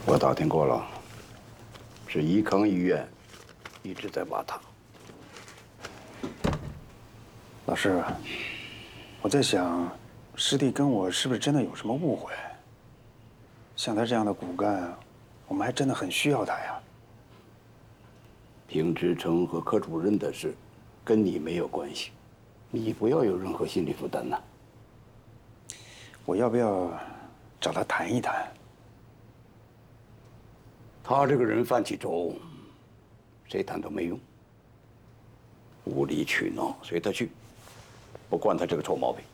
我打听过了，是怡康医院一直在挖他。 老师，我在想，师弟跟我是不是真的有什么误会？像他这样的骨干，我们还真的很需要他呀。 平志成和科主任的事，跟你没有关系，你不要有任何心理负担呐。 我要不要找他谈一谈？ 他这个人犯起轴，谁谈都没用。无理取闹，随他去，不惯他这个臭毛病。